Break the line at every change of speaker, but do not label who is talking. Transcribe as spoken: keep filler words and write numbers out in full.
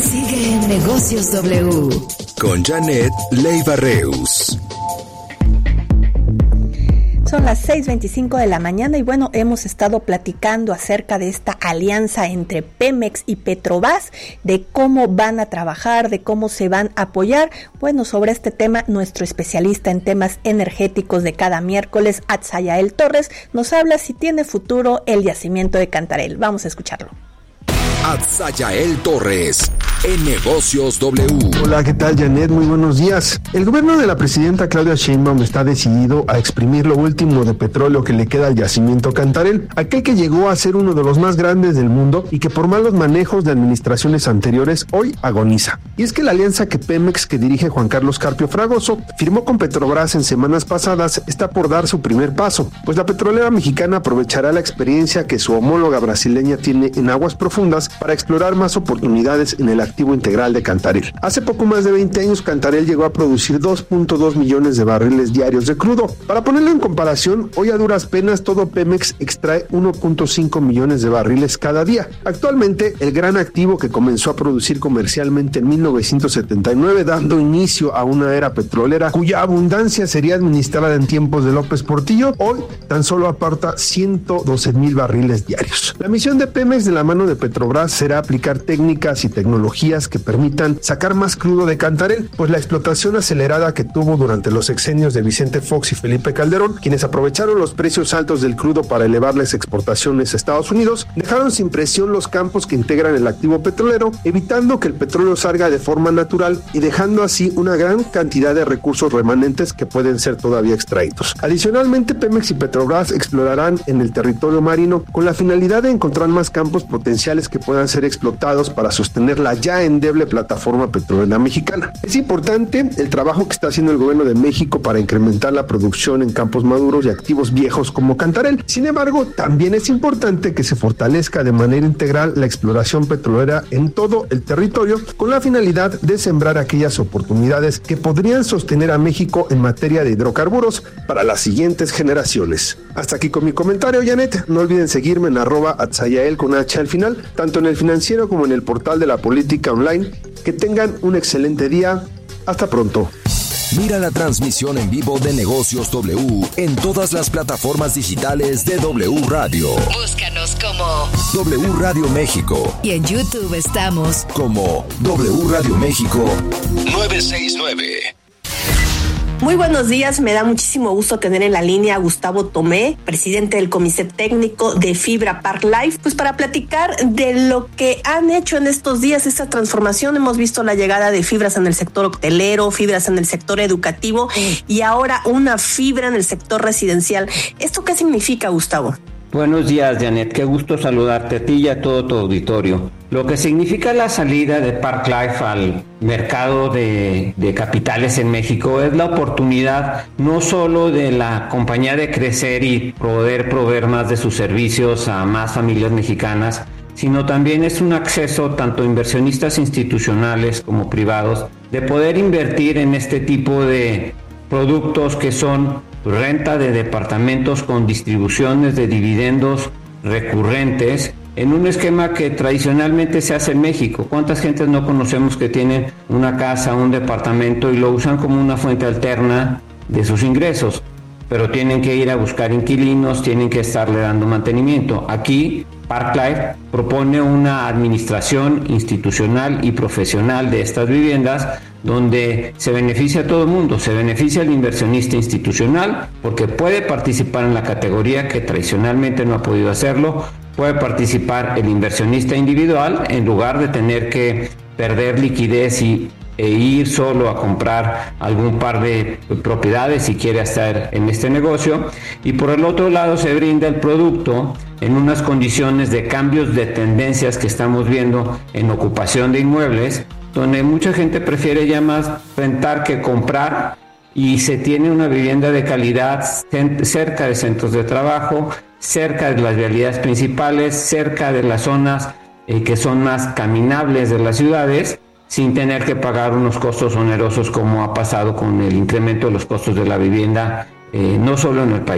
Sigue en Negocios W
con Janet Leiva Reus.
Son las seis veinticinco de la mañana y bueno, hemos estado platicando acerca de esta alianza entre Pemex y Petrobras, de cómo van a trabajar, de cómo se van a apoyar. Bueno, sobre este tema, nuestro especialista en temas energéticos de cada miércoles, Atzayael Torres, nos habla si tiene futuro el yacimiento de Cantarell. Vamos a escucharlo.
Atzayael Torres, en Negocios W.
Hola, ¿qué tal, Janet? Muy buenos días. El gobierno de la presidenta Claudia Sheinbaum está decidido a exprimir lo último de petróleo que le queda al yacimiento Cantarell, aquel que llegó a ser uno de los más grandes del mundo y que por malos manejos de administraciones anteriores hoy agoniza. Y es que la alianza que Pemex, que dirige Juan Carlos Carpio Fragoso, firmó con Petrobras en semanas pasadas, está por dar su primer paso, pues la petrolera mexicana aprovechará la experiencia que su homóloga brasileña tiene en aguas profundas para explorar más oportunidades en el activo integral de Cantarell. Hace poco más de veinte años, Cantarell llegó a producir dos punto dos millones de barriles diarios de crudo. Para ponerlo en comparación, hoy a duras penas todo Pemex extrae uno punto cinco millones de barriles cada día. Actualmente, el gran activo que comenzó a producir comercialmente en mil novecientos setenta y nueve, dando inicio a una era petrolera cuya abundancia sería administrada en tiempos de López Portillo, hoy tan solo aporta ciento doce mil barriles diarios. La misión de Pemex de la mano de Petrobras será aplicar técnicas y tecnologías que permitan sacar más crudo de Cantarell, pues la explotación acelerada que tuvo durante los sexenios de Vicente Fox y Felipe Calderón, quienes aprovecharon los precios altos del crudo para elevar las exportaciones a Estados Unidos, dejaron sin presión los campos que integran el activo petrolero, evitando que el petróleo salga de forma natural y dejando así una gran cantidad de recursos remanentes que pueden ser todavía extraídos. Adicionalmente, Pemex y Petrobras explorarán en el territorio marino con la finalidad de encontrar más campos potenciales que puedan ser explotados para sostener la ya endeble plataforma petrolera mexicana. Es importante el trabajo que está haciendo el gobierno de México para incrementar la producción en campos maduros y activos viejos como Cantarell. Sin embargo, también es importante que se fortalezca de manera integral la exploración petrolera en todo el territorio con la finalidad de sembrar aquellas oportunidades que podrían sostener a México en materia de hidrocarburos para las siguientes generaciones. Hasta aquí con mi comentario, Janet. No olviden seguirme en arroba Atzayael con H al final, tanto en el Financiero como en el portal de la Política Online. Que tengan un excelente día. Hasta pronto.
Mira la transmisión en vivo de Negocios W en todas las plataformas digitales de W Radio.
Búscanos como
W Radio México.
Y en YouTube estamos
como W Radio México nueve seis nueve.
Muy buenos días, me da muchísimo gusto tener en la línea a Gustavo Tomé, presidente del Comité Técnico de Fibra Park Life, pues para platicar de lo que han hecho en estos días, esta transformación. Hemos visto la llegada de fibras en el sector hotelero, fibras en el sector educativo y ahora una fibra en el sector residencial. ¿Esto qué significa, Gustavo?
Buenos días, Janet. Qué gusto saludarte a ti y a todo tu auditorio. Lo que significa la salida de Park Life al mercado de, de capitales en México es la oportunidad no solo de la compañía de crecer y poder proveer más de sus servicios a más familias mexicanas, sino también es un acceso tanto a inversionistas institucionales como privados de poder invertir en este tipo de productos que son renta de departamentos con distribuciones de dividendos recurrentes en un esquema que tradicionalmente se hace en México. ¿Cuántas gentes no conocemos que tienen una casa, un departamento y lo usan como una fuente alterna de sus ingresos? Pero tienen que ir a buscar inquilinos, tienen que estarle dando mantenimiento. Aquí Park Life propone una administración institucional y profesional de estas viviendas donde se beneficia a todo el mundo. Se beneficia al inversionista institucional porque puede participar en la categoría que tradicionalmente no ha podido hacerlo. Puede participar el inversionista individual en lugar de tener que perder liquidez y e ir solo a comprar algún par de propiedades si quiere estar en este negocio. Y por el otro lado se brinda el producto en unas condiciones de cambios de tendencias que estamos viendo en ocupación de inmuebles, donde mucha gente prefiere ya más rentar que comprar y se tiene una vivienda de calidad cerca de centros de trabajo, cerca de las vialidades principales, cerca de las zonas eh, que son más caminables de las ciudades, sin tener que pagar unos costos onerosos como ha pasado con el incremento de los costos de la vivienda, eh, no solo en el país.